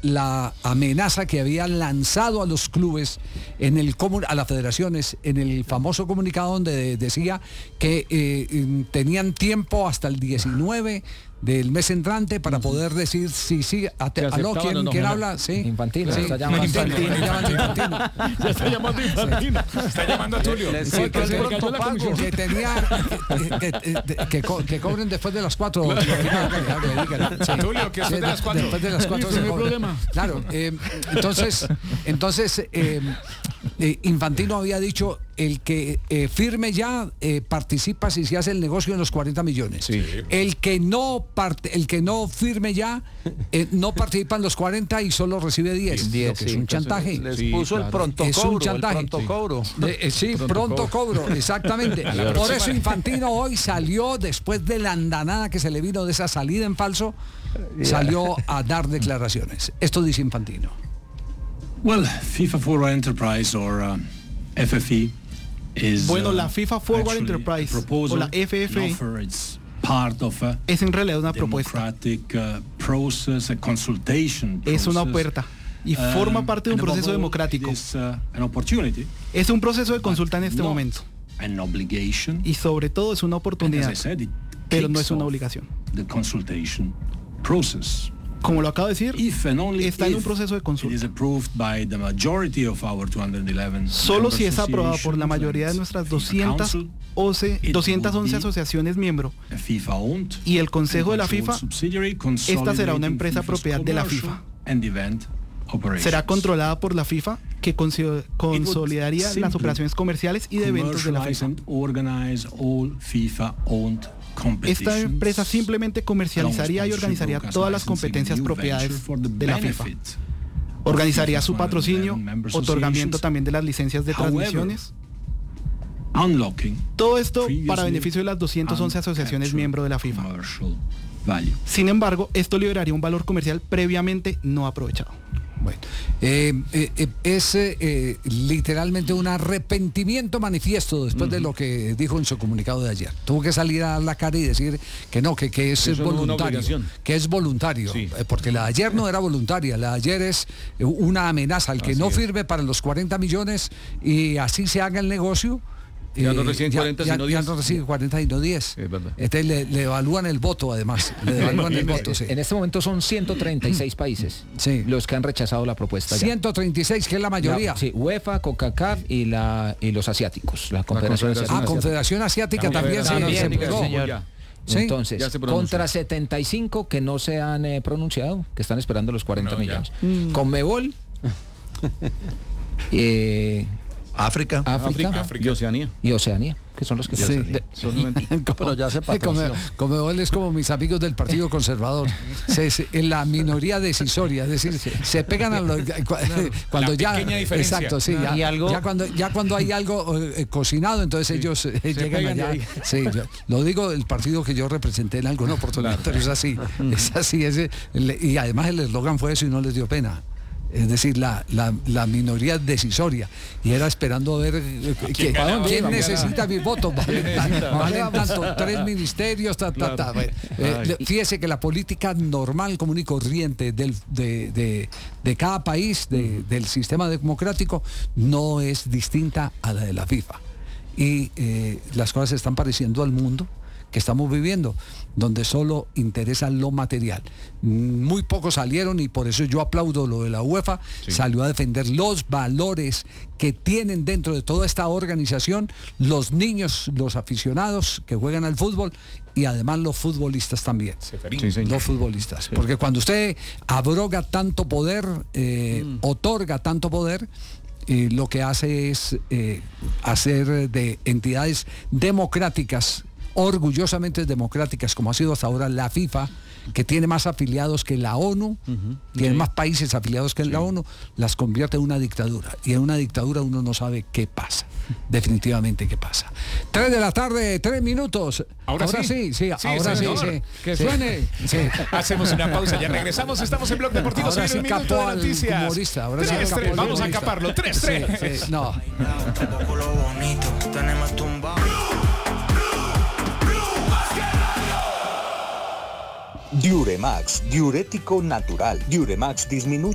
la amenaza que había lanzado a los clubes, a las federaciones, en el famoso comunicado donde decía que tenían tiempo hasta el 19 del mes entrante para poder decir sí. ¿Aló? ¿Quién habla? Sí. Infantino. Sí. Está llamando Infantino. Ya está llamando Infantino. Está llamando a Tulio. Que cobren después de las 4. Tulio, que son de las 4. Después de las 4 no hay problema. Claro. Entonces Infantino había dicho: el que firme ya participa si se hace el negocio en los 40 millones. Sí. El que no firme ya no participa en los 40 y solo recibe 10. 10, lo que es un chantaje. Les puso el pronto Es cobro. un chantaje. El pronto cobro. Sí, pronto cobro, exactamente. Por eso Infantino hoy salió, después de la andanada que se le vino de esa salida en falso, salió a dar declaraciones. Esto dice Infantino. Well, FIFA Forward Enterprise or FFE is bueno, la FIFA Forward Enterprise o la FFE es en realidad una propuesta, es una oferta y forma parte de un proceso democrático. Es un proceso de consulta en este momento y sobre todo es una oportunidad, pero no es una obligación. Como lo acabo de decir, está en un proceso de consulta. Solo si es aprobado por la mayoría de nuestras 211 asociaciones miembro y el Consejo de la FIFA, esta será una empresa propiedad de la FIFA. Será controlada por la FIFA, que consolidaría las operaciones comerciales y de eventos de la FIFA. Esta empresa simplemente comercializaría y organizaría todas las competencias propiedades de la FIFA. Organizaría su patrocinio, otorgamiento también de las licencias de transmisiones. Todo esto para beneficio de las 211 asociaciones miembros de la FIFA. Sin embargo, esto liberaría un valor comercial previamente no aprovechado. Bueno, es literalmente un arrepentimiento manifiesto después de lo que dijo en su comunicado de ayer. Tuvo que salir a la cara y decir que no, que eso es voluntario, que es voluntario, sí. Porque la de ayer no era voluntaria, la de ayer es una amenaza al que así no firme para los 40 millones y así se haga el negocio. Ya no reciben 40 sino 10. Ya no reciben 40 y no 10. Es verdad. Entonces le evalúan el voto además. Le evalúan el voto, sí. En este momento son 136 países los que han rechazado la propuesta. 136, ya. Que es la mayoría. Sí, UEFA, CONCACAF y los asiáticos. La Confederación Asiática. Confederación Asiática también se pegó. ¿Sí? Entonces, contra 75 que no se han pronunciado, que están esperando los 40 millones. Conmebol. África y Oceanía. Y Oceanía, que son los que pero ya se patrocinó. Conmebol es como mis amigos del Partido Conservador. En la minoría decisoria, es decir, se pegan a los, cuando la ya diferencia. Exacto, sí, ya cuando hay algo cocinado, entonces ellos llegan allá. Sí, lo digo del partido que yo representé en alguna oportunidad, pero es así, y además el eslogan fue eso y no les dio pena. Es decir, la minoría decisoria, y era esperando a ver quién necesita mis votos. Valen tanto, 3 ministerios, fíjese que la política normal, común y corriente de cada país, del sistema democrático, no es distinta a la de la FIFA. Y las cosas se están pareciendo al mundo que estamos viviendo, donde solo interesa lo material. Muy pocos salieron, y por eso yo aplaudo lo de la UEFA, salió a defender los valores que tienen dentro de toda esta organización los niños, los aficionados que juegan al fútbol, y además los futbolistas también. Los futbolistas. Porque cuando usted abroga tanto poder, otorga tanto poder, lo que hace es hacer de entidades democráticas, orgullosamente democráticas, como ha sido hasta ahora la FIFA, que tiene más afiliados que la ONU, tiene más países afiliados que la ONU, las convierte en una dictadura. Y en una dictadura uno no sabe qué pasa, definitivamente qué pasa. 3 de la tarde, 3 minutos. Ahora sí. Que suene. Sí. Hacemos una pausa, ya regresamos, estamos en Blog Deportivo. Ahora sí capo al humorista. Ahora 3-3, vamos a caparlo, 3-3. No. Diuremax, diurético natural. Diuremax disminuye